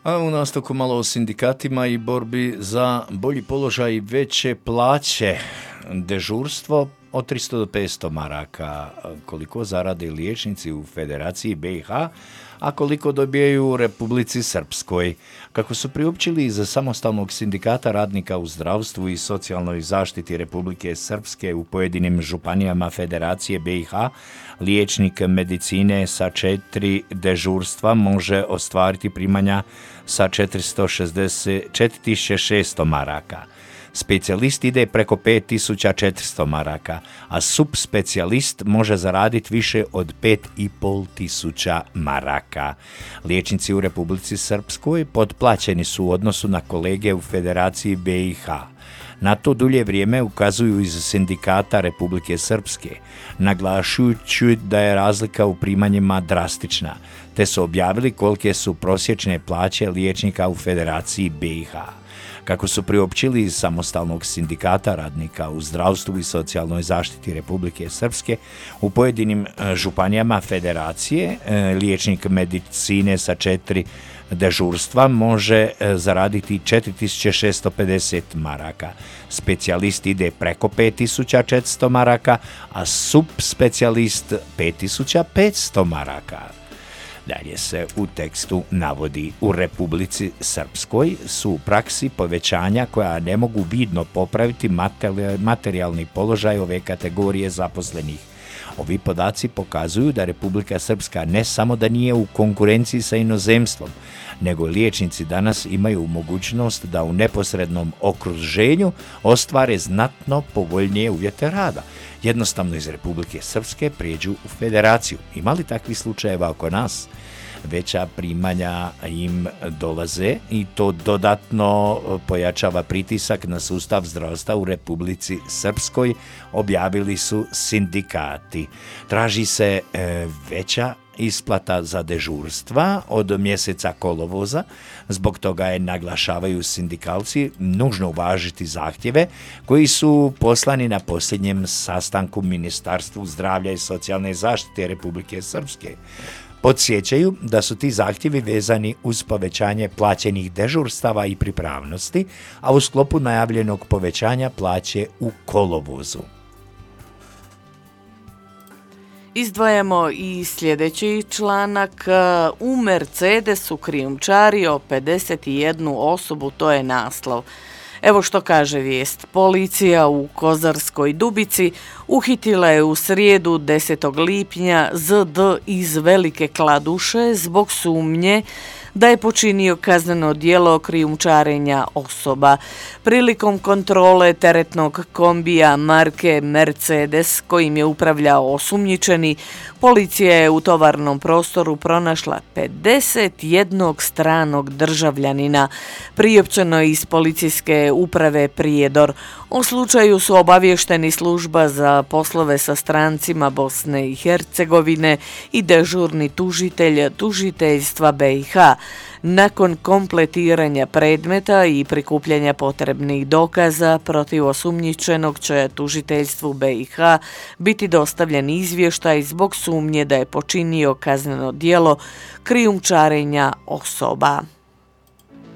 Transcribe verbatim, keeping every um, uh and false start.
A u nastavku malo o sindikatima i borbi za bolji položaj i veće plaće. Dežurstvo od tristo do petsto maraka, koliko zarade liječnici u Federaciji B i H, a koliko dobijaju u Republici Srpskoj. Kako su priopćili iz samostalnog sindikata radnika u zdravstvu i socijalnoj zaštiti Republike Srpske u pojedinim županijama Federacije B i H, liječnik medicine sa četiri dežurstva može ostvariti primanja sa četiri tisuće šesto maraka. Specijalist ide preko pet tisuća četiristo maraka, a subspecijalist može zaraditi više od pet i pol tisuća maraka. Liječnici u Republici Srpskoj potplaćeni su u odnosu na kolege u Federaciji B i H. Na to dulje vrijeme ukazuju iz sindikata Republike Srpske, naglašujući da je razlika u primanjima drastična, te su objavili kolike su prosječne plaće liječnika u Federaciji B i H. Kako su priopćili iz samostalnog sindikata radnika u zdravstvu i socijalnoj zaštiti Republike Srpske, u pojedinim županijama Federacije liječnik medicine sa četiri dežurstva može zaraditi četiri tisuće šesto pedeset maraka. Specijalist ide preko pet tisuća četiristo maraka, a subspecijalist pet tisuća petsto maraka. Dalje se u tekstu navodi: u Republici Srpskoj su u praksi povećanja koja ne mogu vidno popraviti materijalni položaj ove kategorije zaposlenih. Ovi podaci pokazuju da Republika Srpska ne samo da nije u konkurenciji sa inozemstvom, nego liječnici danas imaju mogućnost da u neposrednom okruženju ostvare znatno povoljnije uvjete rada. Jednostavno iz Republike Srpske prijeđu u Federaciju. Ima li takvih slučajeva oko nas? Veća primanja im dolaze i to dodatno pojačava pritisak na sustav zdravstva u Republici Srpskoj, objavili su sindikati. Traži se e, veća isplata za dežurstva od mjeseca kolovoza, zbog toga je, naglašavaju sindikalci, nužno uvažiti zahtjeve koji su poslani na posljednjem sastanku Ministarstvu zdravlja i socijalne zaštite Republike Srpske. Podsjećaju da su ti zahtjevi vezani uz povećanje plaćenih dežurstava i pripravnosti, a u sklopu najavljenog povećanja plaće u kolovozu. Izdvajamo i sljedeći članak. U Mercedesu krijumčario pedeset jednu osobu, to je naslov. Evo što kaže vijest. Policija u Kozarskoj Dubici uhitila je u srijedu desetog lipnja Z D iz Velike Kladuše zbog sumnje da je počinio kazneno djelo krijumčarenja osoba. Prilikom kontrole teretnog kombija marke Mercedes kojim je upravljao osumnjičeni, policija je u tovarnom prostoru pronašla pedeset jednog stranog državljanina. Priopćeno je iz policijske uprave Prijedor. O slučaju su obavješteni služba za poslove sa strancima Bosne i Hercegovine i dežurni tužitelj tužiteljstva B i H. Nakon kompletiranja predmeta i prikupljanja potrebnih dokaza protiv osumnjičenog će tužiteljstvu B i H biti dostavljen izvještaj zbog sumnje da je počinio kazneno djelo krijumčarenja osoba.